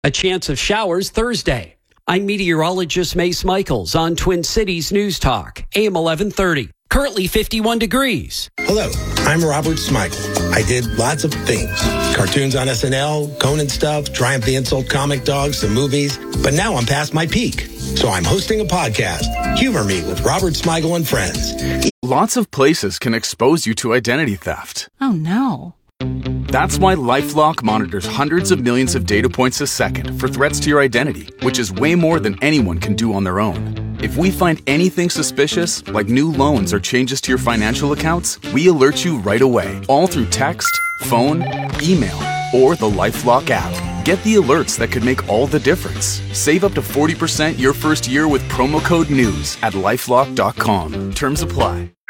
A chance of showers Thursday. I'm meteorologist Mace Michaels on Twin Cities News Talk, AM 1130. Currently 51 degrees. Hello, I'm Robert Smigel. I did lots of things. Cartoons on SNL, Conan stuff, Triumph the Insult comic dogs, some movies. But now I'm past my peak. So I'm hosting a podcast, Humor Me with Robert Smigel and Friends. Lots of places can expose you to identity theft. Oh, no. That's why LifeLock monitors hundreds of millions of data points a second for threats to your identity, which is way more than anyone can do on their own. If we find anything suspicious, like new loans or changes to your financial accounts, we alert you right away, all through text, phone, email, or the LifeLock app. Get the alerts that could make all the difference. Save up to 40% your first year with promo code NEWS at LifeLock.com. Terms apply.